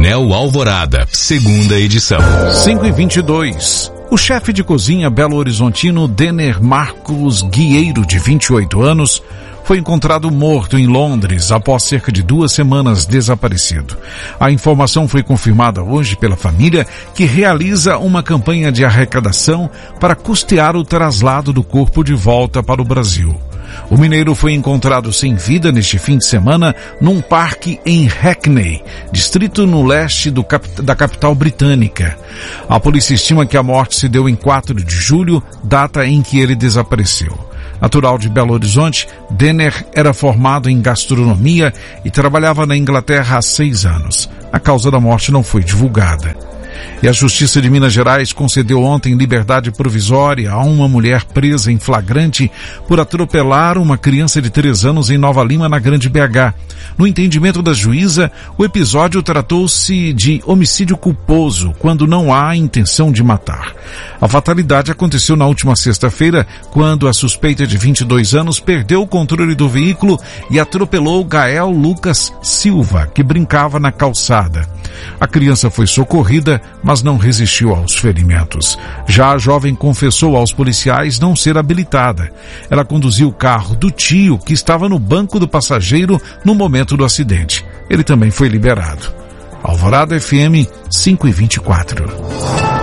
Hotel Alvorada, segunda edição. 5h22. O chefe de cozinha belo-horizontino Denner Marcos Guieiro, de 28 anos, foi encontrado morto em Londres após cerca de 2 semanas desaparecido. A informação foi confirmada hoje pela família, que realiza uma campanha de arrecadação para custear o traslado do corpo de volta para o Brasil. O mineiro foi encontrado sem vida neste fim de semana num parque em Hackney, distrito no leste da capital britânica. A polícia estima que a morte se deu em 4 de julho, data em que ele desapareceu. Natural de Belo Horizonte, Denner era formado em gastronomia e trabalhava na Inglaterra há 6 anos. A causa da morte não foi divulgada. E a Justiça de Minas Gerais concedeu ontem liberdade provisória a uma mulher presa em flagrante por atropelar uma criança de 3 anos em Nova Lima, na Grande BH. No entendimento da juíza, o episódio tratou-se de homicídio culposo, quando não há intenção de matar. A fatalidade aconteceu na última sexta-feira, quando a suspeita de 22 anos perdeu o controle do veículo e atropelou Gael Lucas Silva, que brincava na calçada. A criança foi socorrida, mas não resistiu aos ferimentos. Já a jovem confessou aos policiais não ser habilitada. Ela conduziu o carro do tio, que estava no banco do passageiro no momento do acidente. Ele também foi liberado. Alvorada FM 5h24.